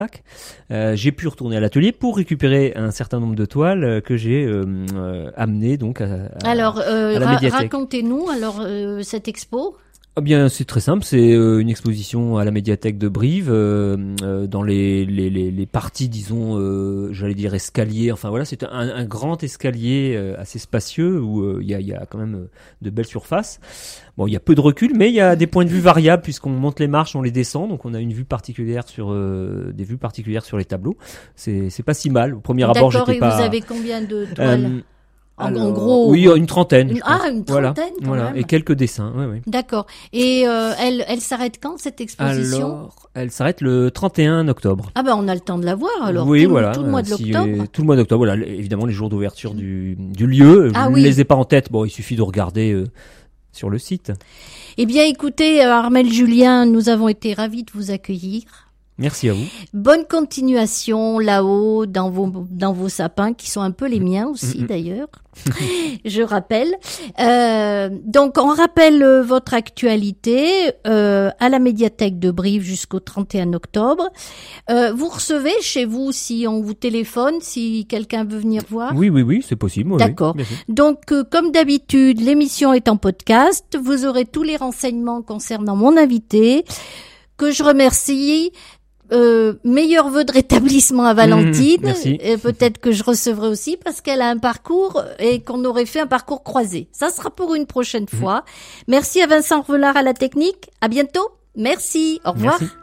J'ai pu retourner à l'atelier pour récupérer un certain nombre de toiles que j'ai amenées donc à la médiathèque. Racontez-nous cette expo. Ah bien, c'est très simple. C'est une exposition à la médiathèque de Brive dans les parties, disons, j'allais dire escalier. Enfin voilà, c'est un grand escalier assez spacieux où il y a quand même de belles surfaces. Bon, il y a peu de recul, mais il y a des points de vue variables puisqu'on monte les marches, on les descend, donc on a une vue particulière sur des vues particulières sur les tableaux. C'est pas si mal. Au premier abord, j'étais pas. D'accord. Et vous avez combien de toiles? En gros, oui, une trentaine. Une trentaine, quand même. Et quelques dessins. Oui. D'accord. Et elle s'arrête quand cette exposition? Alors, elle s'arrête le 31 octobre. Ah ben, on a le temps de la voir alors. Oui, tout le mois de l'octobre. Tout le mois d'octobre. Voilà, évidemment les jours d'ouverture du lieu. Je ne les ai pas en tête. Bon, il suffit de regarder sur le site. Eh bien, écoutez, Armelle Julien, nous avons été ravis de vous accueillir. Merci à vous. Bonne continuation là-haut dans vos sapins qui sont un peu les miens aussi d'ailleurs. Je rappelle. Donc on rappelle votre actualité à la médiathèque de Brive jusqu'au 31 octobre. Vous recevez chez vous si on vous téléphone, si quelqu'un veut venir voir? Oui, c'est possible. D'accord. Oui, donc comme d'habitude, l'émission est en podcast. Vous aurez tous les renseignements concernant mon invité que je remercie. Meilleurs vœux de rétablissement à Valentine. Merci. Et peut-être que je recevrai aussi parce qu'elle a un parcours et qu'on aurait fait un parcours croisé. Ça sera pour une prochaine fois. Merci à Vincent Revelard à la technique. À bientôt. Merci. Au revoir. Merci.